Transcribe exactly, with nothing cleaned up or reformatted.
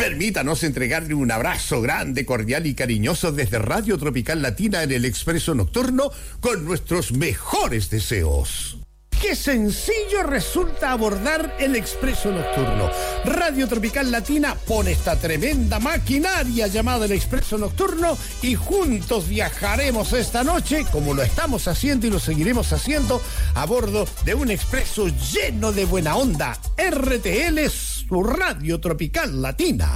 Permítanos entregarle un abrazo grande, cordial y cariñoso desde Radio Tropical Latina en el Expreso Nocturno con nuestros mejores deseos. Qué sencillo resulta abordar el Expreso Nocturno. Radio Tropical Latina pone esta tremenda maquinaria llamada el Expreso Nocturno y juntos viajaremos esta noche, como lo estamos haciendo y lo seguiremos haciendo, a bordo de un expreso lleno de buena onda. R T L, su Radio Tropical Latina.